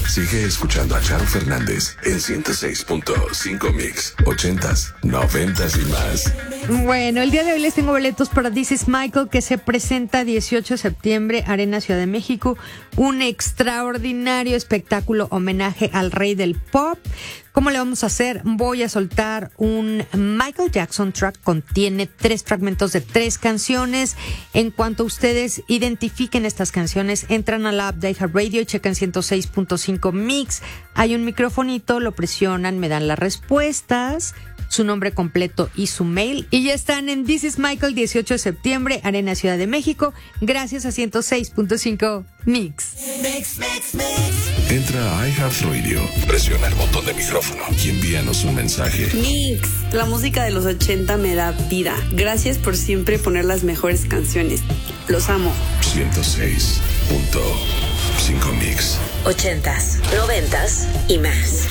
Sigue escuchando a Charo Fernández en 106.5 Mix, 80s, 90s y más. Bueno, el día de hoy les tengo boletos para This is Michael, que se presenta 18 de septiembre, Arena Ciudad de México. Un extraordinario espectáculo homenaje al rey del pop. ¿Cómo le vamos a hacer? Voy a soltar un Michael Jackson track. Contiene 3 fragmentos de 3 canciones. En cuanto ustedes identifiquen estas canciones, entran a la app de iHeartRadio y checan 106.5 Mix. Hay un microfonito, lo presionan, me dan las respuestas, su nombre completo y su mail. Y ya están en This is Michael, 18 de septiembre, Arena Ciudad de México. Gracias a 106.5 Mix. Entra a iHeartRadio, presiona el botón de micrófono y envíanos un mensaje. Mix, la música de los 80 me da vida. Gracias por siempre poner las mejores canciones. Los amo. 106.5 Mix. 80s, 90s y más.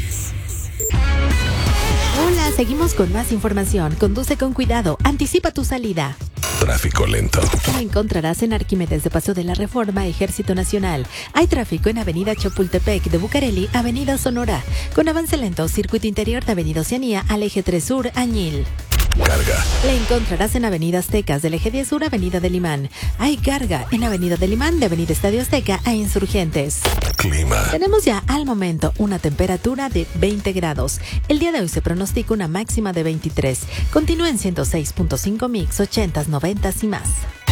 Hola, seguimos con más información. Conduce con cuidado, anticipa tu salida. Tráfico lento. Lo encontrarás en Arquímedes de Paso de la Reforma, Ejército Nacional. Hay tráfico en Avenida Chapultepec de Bucareli, Avenida Sonora. Con avance lento, circuito interior de Avenida Oceanía al Eje 3 Sur, Añil. Carga. Le encontrarás en Avenida Aztecas del Eje 10 Sur, Avenida del Imán. Hay carga en Avenida del Imán de Avenida Estadio Azteca a Insurgentes. Clima. Tenemos ya al momento una temperatura de 20 grados. El día de hoy se pronostica una máxima de 23. Continúa en 106.5 Mix, 80s, 90s y más.